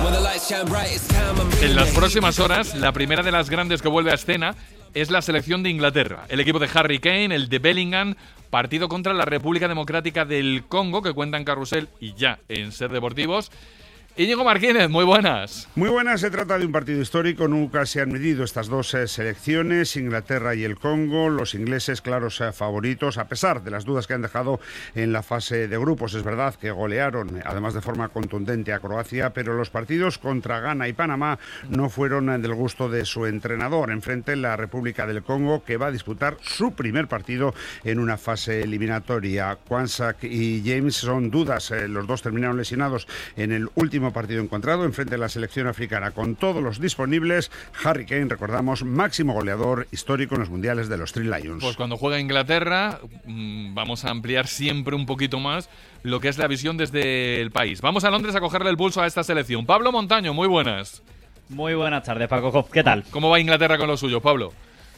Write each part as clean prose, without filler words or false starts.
En las próximas horas, la primera de las grandes que vuelve a escena es la selección de Inglaterra. El equipo de Harry Kane, el de Bellingham, partido contra la República Democrática del Congo, que cuenta en Carrusel y ya en Ser Deportivos. Íñigo Martínez, muy buenas. Muy buenas, se trata de un partido histórico, nunca se han medido estas dos selecciones, Inglaterra y el Congo, los ingleses claros favoritos, a pesar de las dudas que han dejado en la fase de grupos. Es verdad que golearon, además de forma contundente, a Croacia, pero los partidos contra Ghana y Panamá no fueron del gusto de su entrenador. Enfrente la República del Congo, que va a disputar su primer partido en una fase eliminatoria. Kwanzaa y James son dudas, los dos terminaron lesionados en el último partido encontrado enfrente de la selección africana. Con todos los disponibles, Harry Kane, recordamos, máximo goleador histórico en los mundiales de los Three Lions. Pues cuando juega Inglaterra vamos a ampliar siempre un poquito más lo que es la visión desde el país. Vamos a Londres a cogerle el pulso a esta selección. Pablo Montaño, muy buenas. Muy buenas tardes, Paco. ¿Qué tal? ¿Cómo va Inglaterra con lo suyo, Pablo?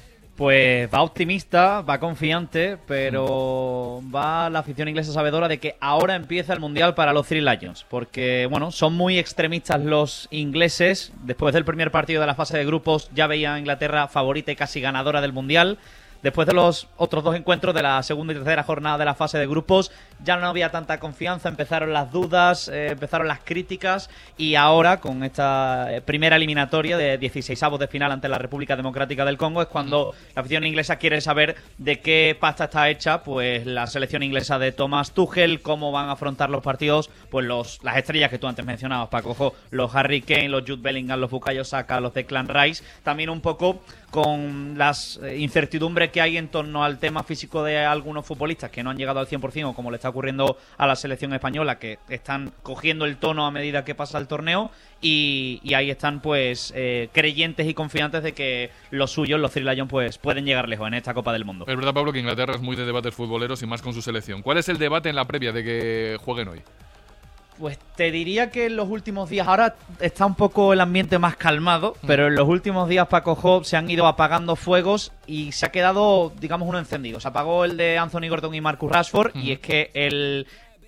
Pues va optimista, va confiante, pero va la afición inglesa sabedora de que ahora empieza el Mundial para los Three Lions, porque bueno, son muy extremistas los ingleses. Después del primer partido de la fase de grupos ya veía a Inglaterra favorita y casi ganadora del Mundial. Después de los otros dos encuentros de la segunda y tercera jornada de la fase de grupos, ya no había tanta confianza, empezaron las dudas, empezaron las críticas, y ahora, con esta primera eliminatoria de 16avos de final ante la República Democrática del Congo, es cuando la afición inglesa quiere saber de qué pasta está hecha pues la selección inglesa de Thomas Tuchel, cómo van a afrontar los partidos, pues las estrellas que tú antes mencionabas, Paco, los Harry Kane, los Jude Bellingham, los Bukayo Saka, los Declan Rice, también un poco con las incertidumbres que hay en torno al tema físico de algunos futbolistas que no han llegado al 100%, o como le está ocurriendo a la selección española, que están cogiendo el tono a medida que pasa el torneo, y ahí están pues creyentes y confiantes de que los suyos, los Three Lions, pues pueden llegar lejos en esta Copa del Mundo. Es verdad, Pablo, que Inglaterra es muy de debates futboleros y más con su selección. ¿Cuál es el debate en la previa de que jueguen hoy? Pues te diría que en los últimos días, ahora está un poco el ambiente más calmado, pero en los últimos días, Paco Job, se han ido apagando fuegos y se ha quedado, digamos, uno encendido. Se apagó el de Anthony Gordon y Marcus Rashford, y es que el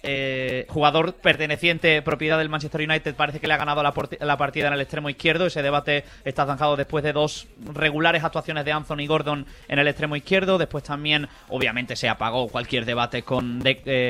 jugador perteneciente, propiedad del Manchester United, parece que le ha ganado la partida en el extremo izquierdo. Ese debate está zanjado después de dos regulares actuaciones de Anthony Gordon en el extremo izquierdo. Después también, obviamente, se apagó cualquier debate con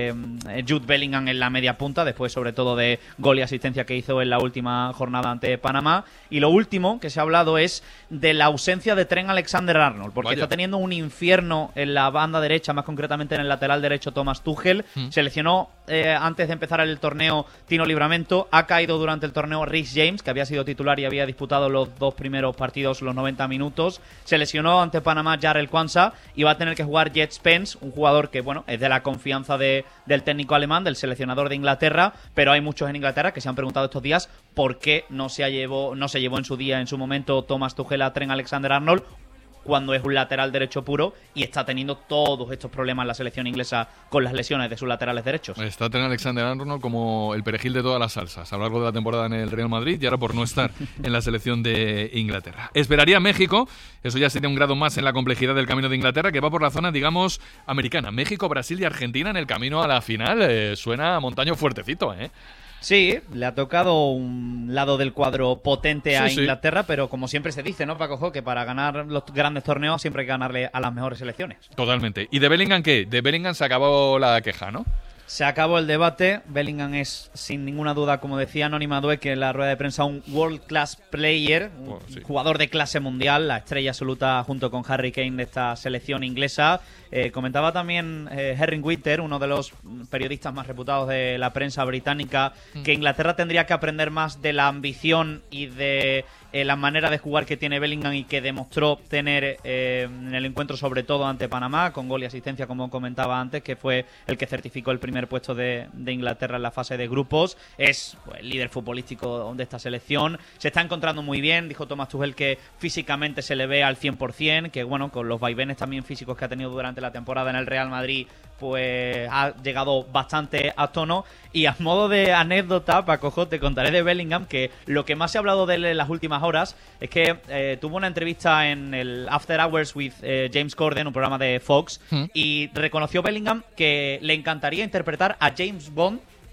Jude Bellingham en la media punta, después sobre todo de gol y asistencia que hizo en la última jornada ante Panamá. Y lo último que se ha hablado es de la ausencia de Trent Alexander-Arnold, porque está teniendo un infierno en la banda derecha, más concretamente en el lateral derecho Thomas Tuchel. Se lesionó antes de empezar el torneo Tino Livramento, ha caído durante el torneo Reece James, que había sido titular y había disputado los dos primeros partidos, los 90 minutos, se lesionó ante Panamá Jarrell Kwanzaa y va a tener que jugar Jet Spence, un jugador que bueno, es de la confianza del técnico alemán, del seleccionador de Inglaterra, pero hay muchos en Inglaterra que se han preguntado estos días por qué no se llevó en su día, en su momento, Thomas Tuchel a Trent Alexander-Arnold, cuando es un lateral derecho puro y está teniendo todos estos problemas la selección inglesa con las lesiones de sus laterales derechos. Está Trent Alexander-Arnold como el perejil de todas las salsas a lo largo de la temporada en el Real Madrid y ahora por no estar en la selección de Inglaterra. Esperaría México, eso ya sería un grado más en la complejidad del camino de Inglaterra, que va por la zona, digamos, americana. México, Brasil y Argentina en el camino a la final. Suena a Montaño fuertecito, ¿eh? Sí, le ha tocado un lado del cuadro potente a Inglaterra, pero como siempre se dice, ¿no, Paco Jo? Que para ganar los grandes torneos siempre hay que ganarle a las mejores selecciones. Totalmente. ¿Y de Bellingham qué? De Bellingham se acabó la queja, ¿no? Se acabó el debate. Bellingham es, sin ninguna duda, como decía Anónima Dueque en la rueda de prensa, un world class player, un jugador de clase mundial, la estrella absoluta junto con Harry Kane de esta selección inglesa. Comentaba también Henry Winter, uno de los periodistas más reputados de la prensa británica, que Inglaterra tendría que aprender más de la ambición y de la manera de jugar que tiene Bellingham y que demostró tener en el encuentro, sobre todo ante Panamá, con gol y asistencia, como comentaba antes, que fue el que certificó el primer puesto de Inglaterra en la fase de grupos. Es pues, el líder futbolístico de esta selección, se está encontrando muy bien. Dijo Thomas Tuchel que físicamente se le ve al 100%, que bueno, con los vaivenes también físicos que ha tenido durante la temporada en el Real Madrid, pues ha llegado bastante a tono. Y a modo de anécdota, Paco Jo, te contaré de Bellingham que lo que más se ha hablado de él en las últimas horas es que tuvo una entrevista en el After Hours with James Corden, un programa de Fox, y reconoció Bellingham que le encantaría interpretar a James Bond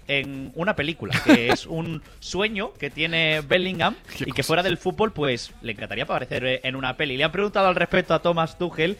en una película, que es un sueño que tiene Bellingham y que fuera del fútbol, pues le encantaría aparecer en una peli. Le han preguntado al respecto a Thomas Tuchel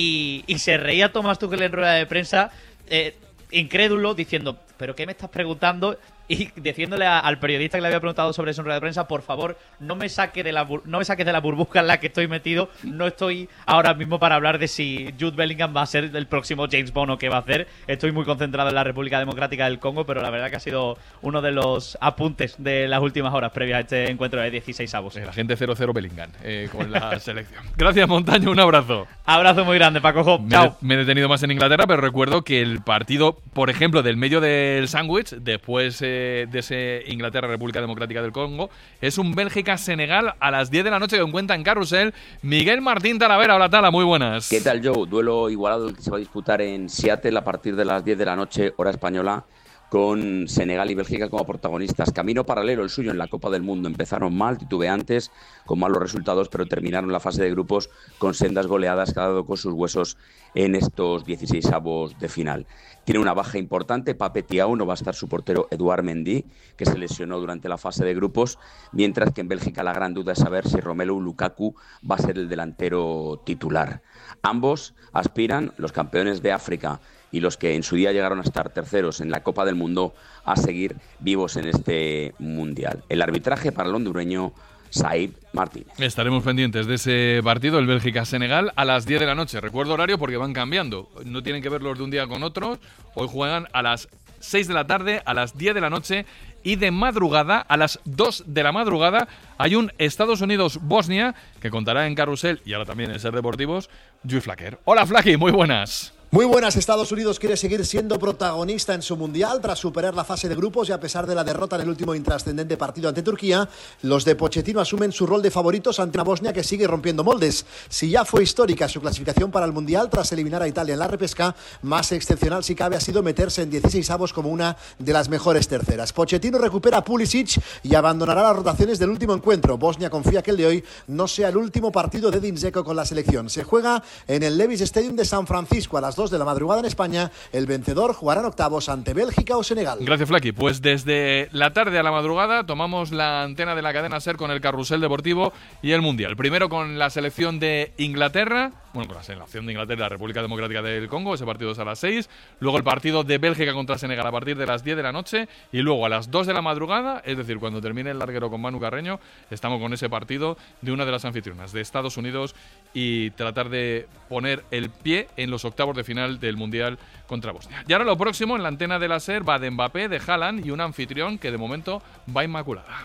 y se reía Thomas Tuchel en rueda de prensa, incrédulo, diciendo, ¿pero qué me estás preguntando? Y diciéndole al periodista que le había preguntado sobre eso en rueda de prensa, por favor, no me saques de la burbuja en la que estoy metido. No estoy ahora mismo para hablar de si Jude Bellingham va a ser el próximo James Bond o qué va a hacer. Estoy muy concentrado en la República Democrática del Congo, pero la verdad que ha sido uno de los apuntes de las últimas horas previas a este encuentro de 16avos. La gente 0-0 Bellingham con la selección. Gracias, Montaño, un abrazo. Abrazo muy grande, Paco Job. Chao. Me he detenido más en Inglaterra, pero recuerdo que el partido, por ejemplo, del medio del sándwich, después de ese Inglaterra-República Democrática del Congo, es un Bélgica-Senegal a las 10 de la noche que cuenta en Carrusel. Miguel Martín Talavera, hola Tala, muy buenas. ¿Qué tal, Joe? Duelo igualado el que se va a disputar en Seattle a partir de las 10 de la noche, hora española, con Senegal y Bélgica como protagonistas. Camino paralelo el suyo en la Copa del Mundo. Empezaron mal, titubeantes, con malos resultados, pero terminaron la fase de grupos con sendas goleadas que ha dado con sus huesos en estos 16avos de final. Tiene una baja importante, Pape Thiaw, no va a estar su portero Edouard Mendy, que se lesionó durante la fase de grupos, mientras que en Bélgica la gran duda es saber si Romelu Lukaku va a ser el delantero titular. Ambos aspiran, los campeones de África y los que en su día llegaron a estar terceros en la Copa del Mundo, a seguir vivos en este Mundial. El arbitraje para el hondureño Said Martínez. Estaremos pendientes de ese partido, el Bélgica-Senegal, a las 10 de la noche. Recuerdo horario porque van cambiando. No tienen que verlos de un día con otros. Hoy juegan a las 6 de la tarde, a las 10 de la noche y de madrugada, a las 2 de la madrugada, hay un Estados Unidos-Bosnia que contará en Carrusel y ahora también en Ser Deportivos, Lluís Flaquer. Hola Flaqui, muy buenas. Muy buenas, Estados Unidos quiere seguir siendo protagonista en su Mundial tras superar la fase de grupos y a pesar de la derrota en el último intrascendente partido ante Turquía, los de Pochettino asumen su rol de favoritos ante una Bosnia que sigue rompiendo moldes. Si ya fue histórica su clasificación para el Mundial tras eliminar a Italia en la repesca, más excepcional si cabe ha sido meterse en 16avos como una de las mejores terceras. Pochettino recupera a Pulisic y abandonará las rotaciones del último encuentro. Bosnia confía que el de hoy no sea el último partido de Edin Dzeko con la selección. Se juega en el Levi's Stadium de San Francisco a las 2 de la madrugada en España. El vencedor jugará en octavos ante Bélgica o Senegal. Gracias, Flaqui. Pues desde la tarde a la madrugada tomamos la antena de la cadena SER con el Carrusel Deportivo y el Mundial. Primero con la selección de Inglaterra, con la selección de Inglaterra y la República Democrática del Congo, ese partido es a las 6. Luego el partido de Bélgica contra Senegal a partir de las 10 de la noche. Y luego a las 2 de la madrugada, es decir, cuando termine el larguero con Manu Carreño, estamos con ese partido de una de las anfitrionas, de Estados Unidos, y tratar de poner el pie en los octavos de final del Mundial contra Bosnia. Y ahora lo próximo en la antena de la SER va de Mbappé, de Haaland y un anfitrión que de momento va inmaculada.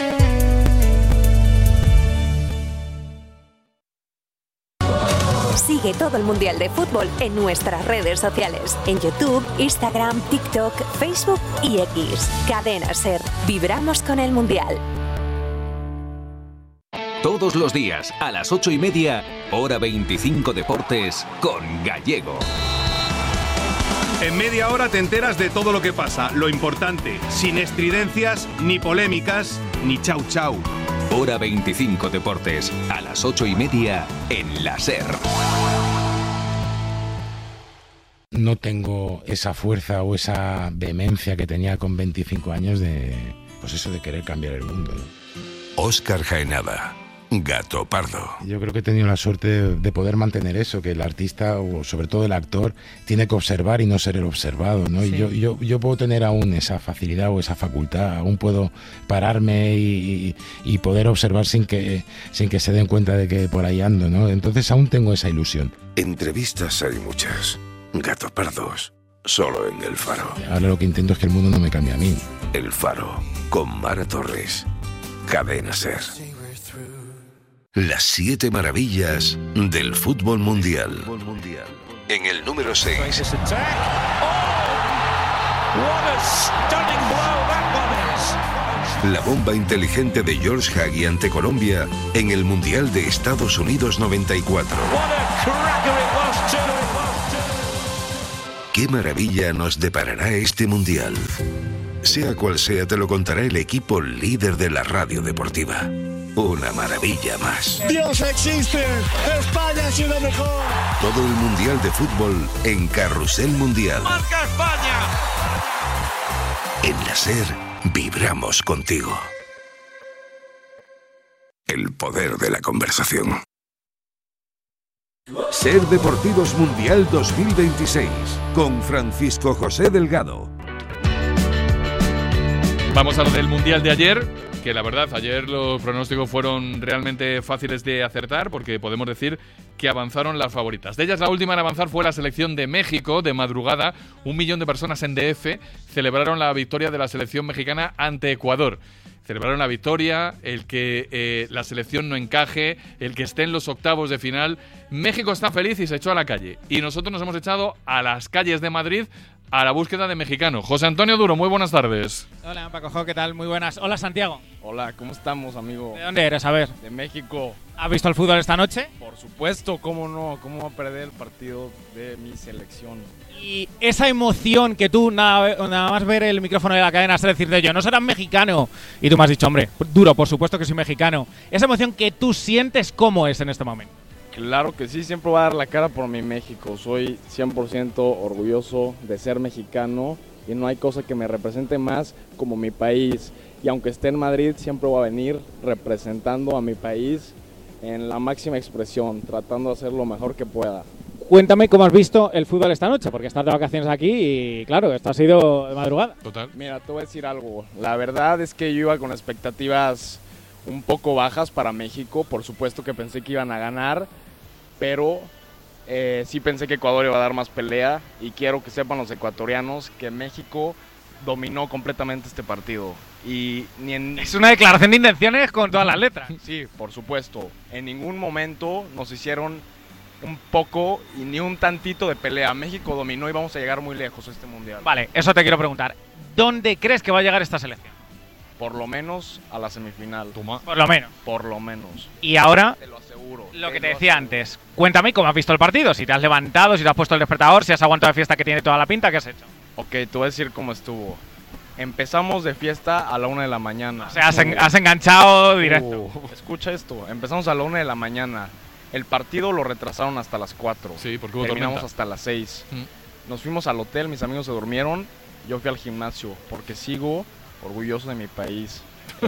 Sigue todo el Mundial de Fútbol en nuestras redes sociales, en YouTube, Instagram, TikTok, Facebook y X. Cadena SER. Vibramos con el Mundial. Todos los días, a las 8:30, Hora 25 Deportes, con Gallego. En media hora te enteras de todo lo que pasa, lo importante, sin estridencias, ni polémicas, ni chau chau. Hora 25 Deportes, a las 8:30, en la SER. No tengo esa fuerza o esa vehemencia que tenía con 25 años de, pues eso, de querer cambiar el mundo, ¿no? Óscar Jaenada, Gato Pardo. Yo creo que he tenido la suerte de poder mantener eso, que el artista o sobre todo el actor tiene que observar y no ser el observado, ¿no? Sí. Y yo puedo tener aún esa facilidad o esa facultad, aún puedo pararme y poder observar sin que se den cuenta de que por ahí ando, ¿no? Entonces aún tengo esa ilusión. Entrevistas hay muchas, Gato Pardos, solo en El Faro. Ahora lo que intento es que el mundo no me cambie a mí. El Faro, con Mara Torres, Cadena SER. Las 7 maravillas del fútbol mundial. En el número 6. La bomba inteligente de George Hagi ante Colombia en el Mundial de Estados Unidos 94. ¿Qué maravilla nos deparará este Mundial? Sea cual sea, te lo contará el equipo líder de la radio deportiva. Una maravilla más. ¡Dios existe! ¡España ha sido mejor! Todo el Mundial de Fútbol en Carrusel Mundial. ¡Marca España! En la SER, vibramos contigo. El poder de la conversación. SER Deportivos Mundial 2026, con Francisco José Delgado. Vamos a lo del Mundial de ayer, que la verdad, ayer los pronósticos fueron realmente fáciles de acertar, porque podemos decir que avanzaron las favoritas. De ellas, la última en avanzar fue la selección de México. De madrugada, 1 millón de personas en DF celebraron la victoria de la selección mexicana ante Ecuador. Celebraron la victoria, el que la selección no encaje, el que esté en los octavos de final. México está feliz y se echó a la calle. Y nosotros nos hemos echado a las calles de Madrid a la búsqueda de mexicanos. José Antonio Duro, muy buenas tardes. Hola, Paco, ¿qué tal? Muy buenas. Hola, Santiago. Hola, ¿cómo estamos, amigo? ¿De dónde eres? A ver. De México. ¿Has visto el fútbol esta noche? Por supuesto, ¿cómo no? ¿Cómo va a perder el partido de mi selección? Y esa emoción que tú, nada más ver el micrófono de la cadena, es decirte yo, no serás mexicano. Y tú me has dicho, hombre, Duro, por supuesto que soy mexicano. Esa emoción que tú sientes, ¿cómo es en este momento? Claro que sí, siempre voy a dar la cara por mi México. Soy 100% orgulloso de ser mexicano y no hay cosa que me represente más como mi país. Y aunque esté en Madrid, siempre voy a venir representando a mi país en la máxima expresión, tratando de hacer lo mejor que pueda. Cuéntame cómo has visto el fútbol esta noche, porque estás de vacaciones aquí y claro, esto ha sido de madrugada. Total. Mira, te voy a decir algo. La verdad es que yo iba con expectativas un poco bajas para México. Por supuesto que pensé que iban a ganar, pero sí pensé que Ecuador iba a dar más pelea. Y quiero que sepan los ecuatorianos que México dominó completamente este partido. Y ni en... Es una declaración de intenciones con todas las letras. Sí, por supuesto. En ningún momento nos hicieron un poco y ni un tantito de pelea. México dominó y vamos a llegar muy lejos a este mundial. Vale, eso te quiero preguntar. ¿Dónde crees que va a llegar esta selección? Por lo menos a la semifinal. Toma. Por lo menos. Por lo menos. Y ahora, te lo aseguro. Lo que te decía antes. Cuéntame cómo has visto el partido. Si te has levantado, si te has puesto el despertador, si has aguantado de fiesta que tiene toda la pinta, ¿qué has hecho? Ok, te voy a decir cómo estuvo. Empezamos de fiesta a la 1 de la mañana. O sea, has enganchado directo. Escucha esto. Empezamos a la 1 de la mañana. El partido lo retrasaron hasta las 4. Sí, porque hubo terminamos tormenta. hasta las 6. Nos fuimos al hotel, mis amigos se durmieron. Yo fui al gimnasio porque sigo orgulloso de mi país.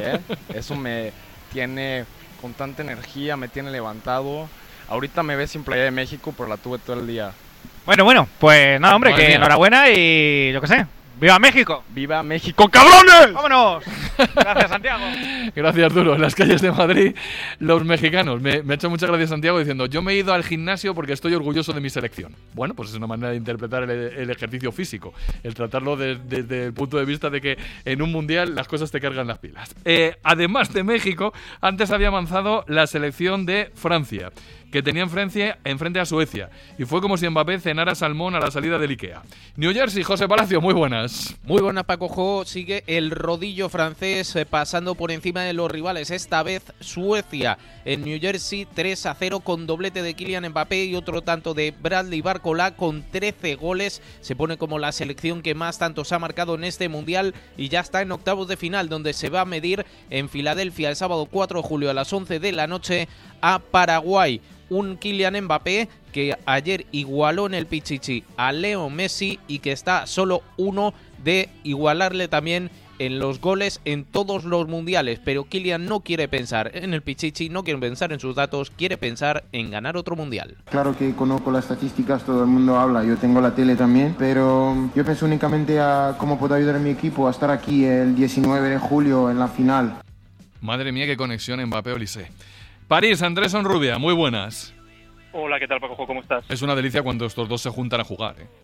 Eso me tiene con tanta energía, me tiene levantado. Ahorita me ves sin playa de México, pero la tuve todo el día. Bueno, pues nada, hombre, que enhorabuena y yo qué sé. ¡Viva México! ¡Viva México, cabrones! ¡Vámonos! Gracias, Santiago. Gracias, Duro. En las calles de Madrid, los mexicanos. Me ha hecho muchas gracias Santiago diciendo: yo me he ido al gimnasio porque estoy orgulloso de mi selección. Bueno, pues es una manera de interpretar el ejercicio físico. El tratarlo desde el punto de vista de que en un mundial las cosas te cargan las pilas. Además de México, antes había avanzado la selección de Francia, que tenía enfrente a Suecia. Y fue como si Mbappé cenara salmón a la salida del Ikea. New Jersey, José Palacio, muy buenas. Muy buenas, Paco Jo. Sigue el rodillo francés pasando por encima de los rivales. Esta vez Suecia en New Jersey 3-0 con doblete de Kylian Mbappé y otro tanto de Bradley Barcola con 13 goles. Se pone como la selección que más tantos ha marcado en este mundial y ya está en octavos de final, donde se va a medir en Filadelfia el sábado 4 de julio a las 11 de la noche a Paraguay. Un Kylian Mbappé que ayer igualó en el Pichichi a Leo Messi y que está solo uno de igualarle también en los goles en todos los mundiales. Pero Kylian no quiere pensar en el Pichichi, no quiere pensar en sus datos, quiere pensar en ganar otro mundial. Claro que conozco las estadísticas, todo el mundo habla, yo tengo la tele también, pero yo pienso únicamente a cómo puedo ayudar a mi equipo a estar aquí el 19 de julio en la final. Madre mía, qué conexión Mbappé-Olise. París, Andrés Onrubia, muy buenas. Hola, ¿qué tal, Paco? ¿Cómo estás? Es una delicia cuando estos dos se juntan a jugar, ¿eh?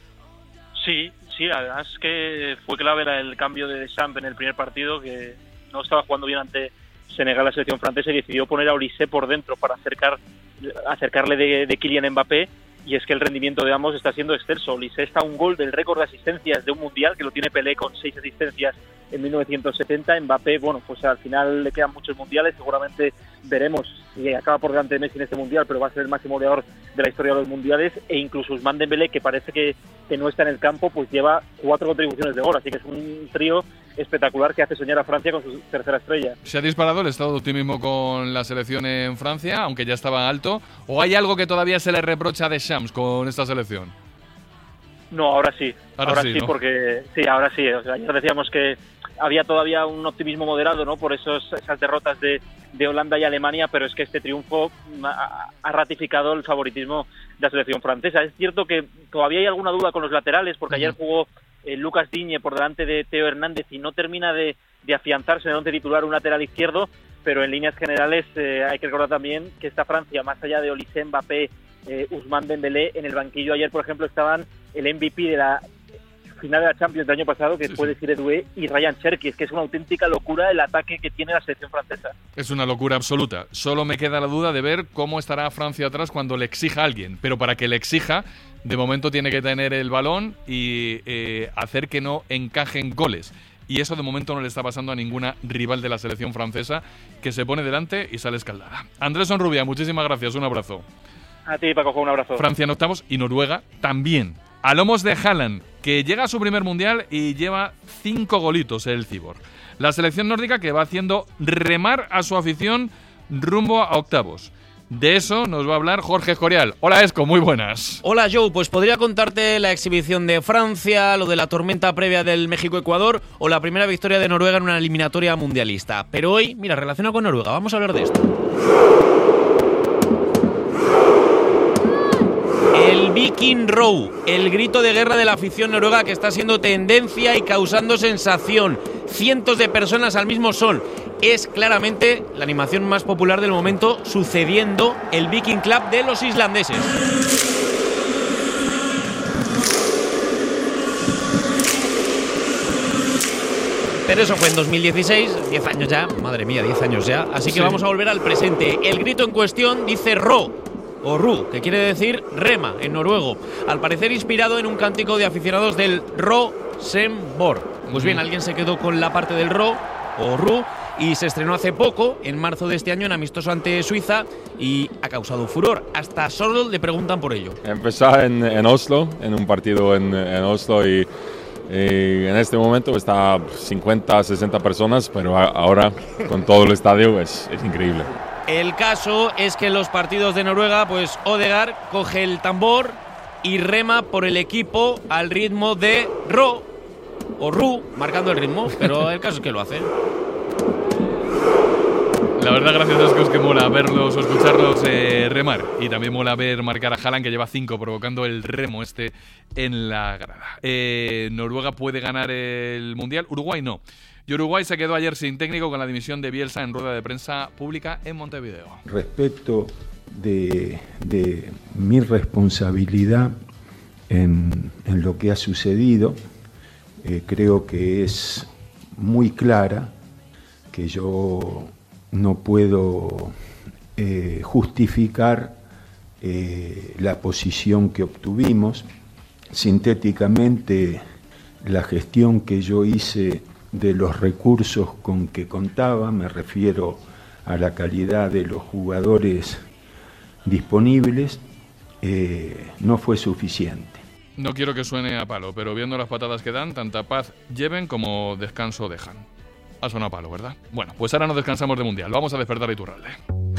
Sí, además que fue clave el cambio de Deschamps en el primer partido, que no estaba jugando bien ante Senegal, la selección francesa, y decidió poner a Olise por dentro para acercarle de Kylian Mbappé, y es que el rendimiento de ambos está siendo excelso. Olise está a un gol del récord de asistencias de un mundial, que lo tiene Pelé con 6 asistencias en 1970. Mbappé, bueno, pues al final le quedan muchos mundiales, seguramente veremos si acaba por delante de Messi en este mundial, pero va a ser el máximo goleador de la historia de los mundiales, e incluso Ousmane Dembélé, que parece que no está en el campo, pues lleva 4 contribuciones de gol, así que es un trío espectacular que hace soñar a Francia con su tercera estrella. ¿Se ha disparado el estado de optimismo con la selección en Francia, aunque ya estaba alto, o hay algo que todavía se le reprocha a Deschamps con esta selección? No, ahora sí. Ahora sí, ¿no? porque sí, ahora sí. O sea, ayer decíamos que había todavía un optimismo moderado, ¿no? Por esas derrotas de Holanda y Alemania, pero es que este triunfo ha ratificado el favoritismo de la selección francesa. Es cierto que todavía hay alguna duda con los laterales, porque ayer jugó Lucas Digne por delante de Theo Hernández y no termina de afianzarse en el once titular un lateral izquierdo, pero en líneas generales hay que recordar también que esta Francia, más allá de Olise, Mbappé, Ousmane Dembélé, en el banquillo ayer, por ejemplo, estaban el MVP de la final de la Champions del año pasado, que fue Desiré Doué, y Ryan Cherki. Es que es una auténtica locura el ataque que tiene la selección francesa. Es una locura absoluta. Solo me queda la duda de ver cómo estará Francia atrás cuando le exija a alguien. Pero para que le exija, de momento tiene que tener el balón y hacer que no encajen goles. Y eso de momento no le está pasando a ninguna rival de la selección francesa, que se pone delante y sale escaldada. Andrés Onrubia, muchísimas gracias. Un abrazo. A ti, Paco, un abrazo. Francia en octavos y Noruega también. A lomos de Haaland, que llega a su primer mundial y lleva 5 golitos el Cibor. La selección nórdica que va haciendo remar a su afición rumbo a octavos. De eso nos va a hablar Jorge Escorial. Hola, Esco, muy buenas. Hola, Joe. Pues podría contarte la exhibición de Francia, lo de la tormenta previa del México-Ecuador o la primera victoria de Noruega en una eliminatoria mundialista. Pero hoy, mira, relacionado con Noruega, vamos a hablar de esto. El Viking Row, el grito de guerra de la afición noruega que está siendo tendencia y causando sensación. Cientos de personas al mismo son. Es claramente la animación más popular del momento, sucediendo el Viking Club de los islandeses. Pero eso fue en 2016, 10 años ya, madre mía, 10 años ya. Así que vamos a volver al presente. El grito en cuestión dice Ro, o Ru, que quiere decir rema en noruego, al parecer inspirado en un cántico de aficionados del Rosenborg. Pues bien, alguien se quedó con la parte del Ro, o Ru, y se estrenó hace poco, en marzo de este año, en amistoso ante Suiza, y ha causado furor. Hasta solo le preguntan por ello. Empezó en Oslo, en un partido en Oslo, y en este momento está 50, 60 personas, pero ahora con todo el estadio es increíble. El caso es que en los partidos de Noruega, pues Odegaard coge el tambor y rema por el equipo al ritmo de Ro o Ru, marcando el ritmo, pero el caso es que lo hace. La verdad, gracias a es que mola verlos o escucharlos remar. Y también mola ver marcar a Haaland, que lleva 5, provocando el remo en la grada. Noruega puede ganar el Mundial, Uruguay no. Y Uruguay se quedó ayer sin técnico con la dimisión de Bielsa en rueda de prensa pública en Montevideo. Respecto de mi responsabilidad en lo que ha sucedido, creo que es muy clara, que yo no puedo justificar la posición que obtuvimos. Sintéticamente, la gestión que yo hice de los recursos con que contaba, me refiero a la calidad de los jugadores disponibles, no fue suficiente. No quiero que suene a palo, pero viendo las patadas que dan, tanta paz lleven como descanso dejan. Ha sonado a palo, ¿verdad? Bueno, pues ahora nos descansamos de Mundial. Vamos a despertar a Iturralde.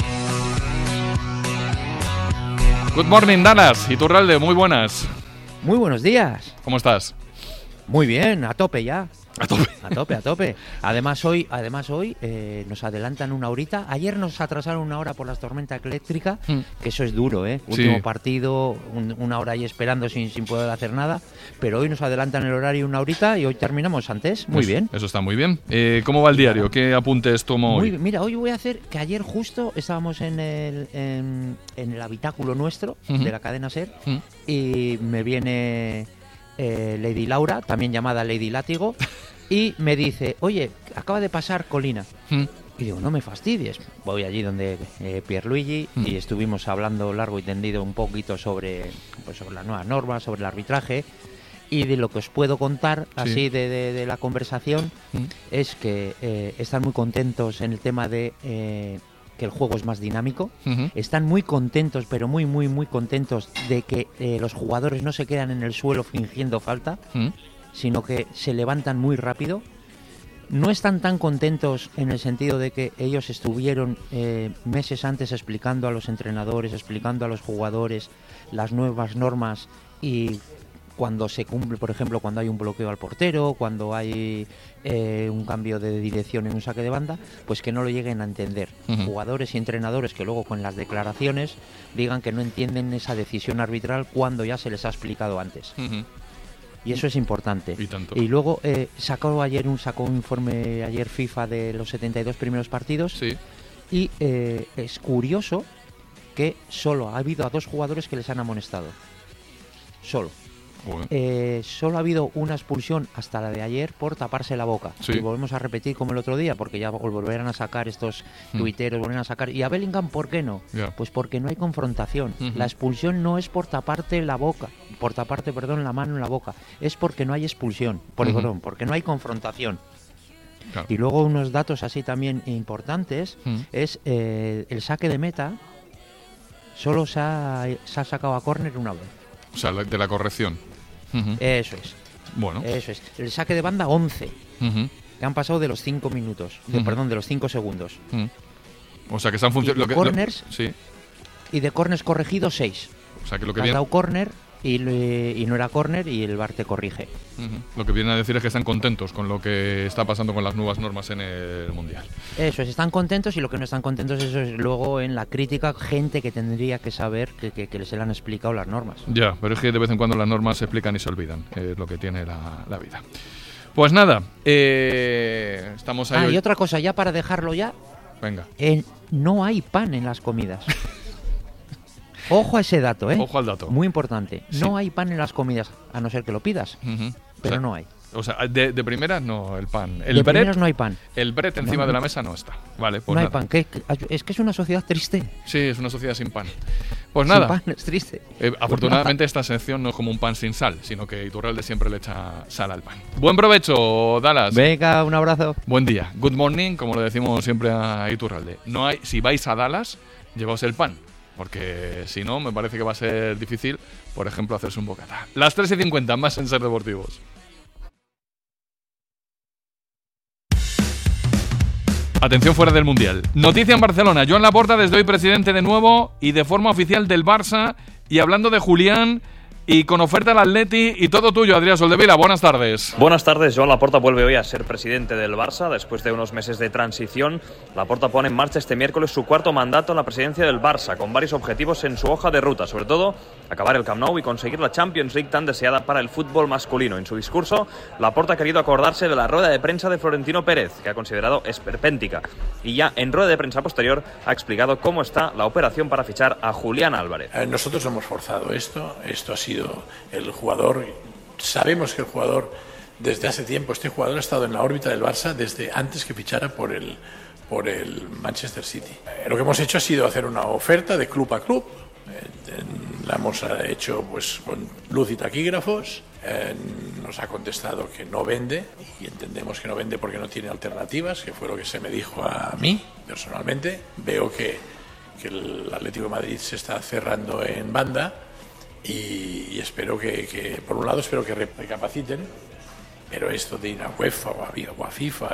Good morning, Dallas. Iturralde, muy buenas. Muy buenos días. ¿Cómo estás? Muy bien, a tope ya. A tope. A tope. Además hoy nos adelantan una horita. Ayer nos atrasaron una hora por las tormentas eléctricas, que eso es duro, ¿eh? Sí. Último partido, una hora ahí esperando sin poder hacer nada. Pero hoy nos adelantan el horario una horita y hoy terminamos antes. Muy bien. Eso está muy bien. ¿Cómo va el diario? ¿Qué apuntes tomo hoy? Mira, hoy voy a hacer que ayer justo estábamos en el habitáculo nuestro de la cadena SER y me viene Lady Laura, también llamada Lady Látigo, y me dice, oye, acaba de pasar Colina. Y digo, no me fastidies. Voy allí donde Pierluigi y estuvimos hablando largo y tendido un poquito sobre las nuevas normas, sobre el arbitraje, y de lo que os puedo contar así de la conversación es que están muy contentos en el tema de que el juego es más dinámico. Están muy contentos, pero muy, muy, muy contentos de que los jugadores no se quedan en el suelo fingiendo falta, sino que se levantan muy rápido. No están tan contentos en el sentido de que ellos estuvieron meses antes explicando a los entrenadores, explicando a los jugadores las nuevas normas y cuando se cumple, por ejemplo, cuando hay un bloqueo al portero, cuando hay un cambio de dirección en un saque de banda, pues que no lo lleguen a entender. Jugadores y entrenadores que luego con las declaraciones digan que no entienden esa decisión arbitral cuando ya se les ha explicado antes. Y eso es importante. Y luego sacó un informe ayer FIFA de los 72 primeros partidos. Sí. Y es curioso que solo ha habido a 2 jugadores que les han amonestado. Solo. Solo ha habido una expulsión hasta la de ayer por taparse la boca. Sí. Y volvemos a repetir como el otro día, porque ya volverán a sacar estos tuiteros, volverán a sacar. ¿Y a Bellingham por qué no? Pues porque no hay confrontación. La expulsión no es por taparte la boca, la mano en la boca. Es porque no hay expulsión, porque no hay confrontación. Claro. Y luego unos datos así también importantes es el saque de meta. Solo se ha sacado a córner una vez. O sea, de la corrección. Eso es. Bueno. Eso es. El saque de banda 11. Que han pasado de los 5 minutos. Perdón, de los 5 segundos. O sea, que se han funcionado. Y de corners. Sí. Y de corners corregidos 6. O sea, que lo que has dado córner y no era córner y el VAR te corrige. Lo que viene a decir es que están contentos con lo que está pasando con las nuevas normas en el Mundial. Eso es, están contentos, y lo que no están contentos eso es luego en la crítica, gente que tendría que saber que se le han explicado las normas. Ya, pero es que de vez en cuando las normas se explican y se olvidan, es lo que tiene la vida. Pues nada, estamos ahí. Y otra cosa, ya para dejarlo ya. Venga. No hay pan en las comidas. Ojo a ese dato, Ojo al dato. Muy importante. Sí. No hay pan en las comidas, a no ser que lo pidas. Pero no hay. O sea, de primeras no, el pan. De primeras no hay pan. El bread encima de la mesa no está. Vale, pues no nada. hay pan. Es que es una sociedad triste. Sí, es una sociedad sin pan. Pues nada. Sin pan, es triste. Afortunadamente esta sección no es como un pan sin sal, sino que Iturralde siempre le echa sal al pan. Buen provecho, Dallas. Venga, un abrazo. Buen día. Good morning, como le decimos siempre a Iturralde. Si vais a Dallas, llevaos el pan. Porque si no, me parece que va a ser difícil, por ejemplo, hacerse un bocata. Las 3:50, más en Ser Deportivos. Atención fuera del Mundial. Noticia en Barcelona. Joan Laporta desde hoy presidente de nuevo y de forma oficial del Barça. Y hablando de Julián y con oferta al Atleti y todo tuyo, Adrián Soldevila. Buenas tardes. Buenas tardes. Joan Laporta vuelve hoy a ser presidente del Barça después de unos meses de transición. Laporta pone en marcha este miércoles su 4º mandato en la presidencia del Barça, con varios objetivos en su hoja de ruta, sobre todo acabar el Camp Nou y conseguir la Champions League tan deseada para el fútbol masculino. En su discurso, Laporta ha querido acordarse de la rueda de prensa de Florentino Pérez, que ha considerado esperpéntica, y ya en rueda de prensa posterior ha explicado cómo está la operación para fichar a Julián Álvarez. Nosotros hemos forzado esto ha sido el jugador. Sabemos que el jugador desde hace tiempo, este jugador ha estado en la órbita del Barça desde antes que fichara por el Manchester City. Lo que hemos hecho ha sido hacer una oferta de club a club. La hemos hecho pues con luz y taquígrafos. Nos ha contestado que no vende, y entendemos que no vende porque no tiene alternativas, que fue lo que se me dijo a mí personalmente. Veo que el Atlético de Madrid se está cerrando en banda. Y espero que por un lado, espero que recapaciten, pero esto de ir a UEFA o a FIFA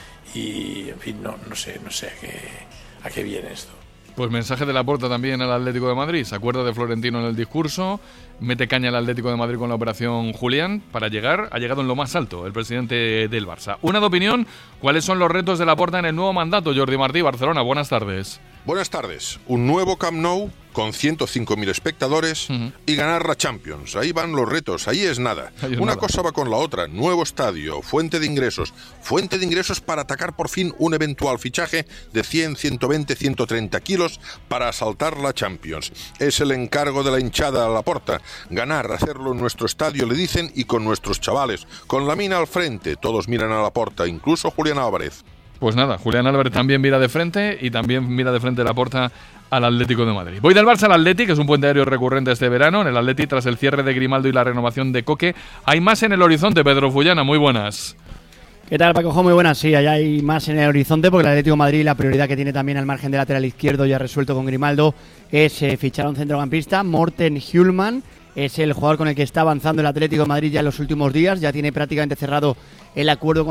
y en fin, no sé a qué viene esto. Pues mensaje de Laporta también al Atlético de Madrid. Se acuerda de Florentino en el discurso, mete caña al Atlético de Madrid con la operación Julián ha llegado en lo más alto, el presidente del Barça. Una de opinión, ¿cuáles son los retos de Laporta en el nuevo mandato? Jordi Martí, Barcelona, buenas tardes. Buenas tardes. Un nuevo Camp Nou con 105.000 espectadores y ganar la Champions. Ahí van los retos, ahí es nada. Una cosa va con la otra. Nuevo estadio, fuente de ingresos para atacar por fin un eventual fichaje de 100, 120, 130 kilos para asaltar la Champions. Es el encargo de la hinchada a Laporta. Ganar, hacerlo en nuestro estadio, le dicen, y con nuestros chavales. Con la mina al frente, todos miran a Laporta, incluso Julián Álvarez. Pues nada, Julián Álvarez también mira de frente y también mira de frente Laporta al Atlético de Madrid. Voy del Barça al Atleti, que es un puente aéreo recurrente este verano. En el Atleti, tras el cierre de Grimaldo y la renovación de Coque, hay más en el horizonte. Pedro Fullana, muy buenas. ¿Qué tal, Paco? Muy buenas. Sí, allá hay más en el horizonte porque el Atlético de Madrid, la prioridad que tiene también al margen de lateral izquierdo ya resuelto con Grimaldo, es fichar a un centrocampista. Morten Hjulmand es el jugador con el que está avanzando el Atlético de Madrid ya en los últimos días. Ya tiene prácticamente cerrado el acuerdo con